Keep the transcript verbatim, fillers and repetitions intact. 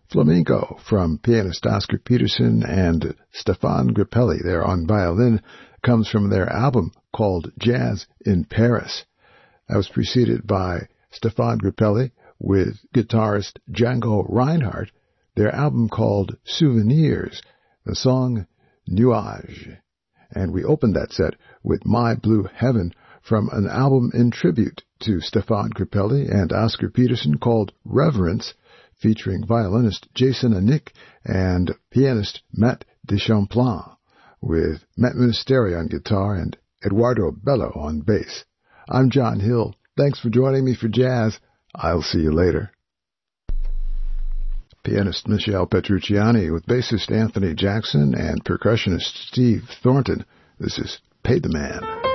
Flamenco from pianist Oscar Peterson and Stefan Grappelli there on violin comes from their album called Jazz in Paris. That was preceded by Stefan Grappelli with guitarist Django Reinhardt, their album called Souvenirs, the song Nuage. And we opened that set with My Blue Heaven from an album in tribute to Stefan Grappelli and Oscar Peterson called Reverence, featuring violinist Jason Anick and pianist Matt Deschamplain, with Matt Ministeri on guitar and Eduardo Bello on bass. I'm John Hill. Thanks for joining me for jazz. I'll see you later. Pianist Michelle Petrucciani with bassist Anthony Jackson and percussionist Steve Thornton. This is Pay the Man.